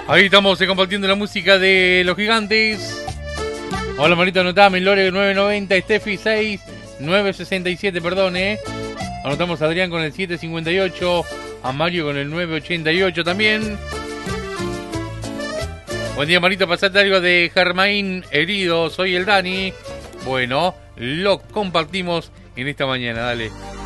Ahí estamos compartiendo la música de Los Gigantes. Hola, Marito, anotame. Lore 990, Steffi 6, 967, perdón, Anotamos a Adrián con el 758, a Mario con el 988 también. Buen día, Marito, pasate algo de Germain herido, soy el Dani. Bueno, lo compartimos en esta mañana, dale.